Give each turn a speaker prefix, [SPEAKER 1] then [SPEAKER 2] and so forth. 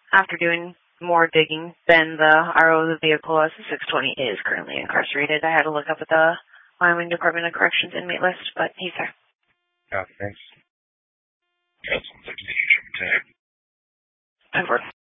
[SPEAKER 1] after doing more digging, then the RO of the vehicle as a 620 is currently incarcerated. I had to look up at the Wyoming Department of Corrections inmate list, but he's there.
[SPEAKER 2] Yeah, thanks. That's 168.
[SPEAKER 1] Over.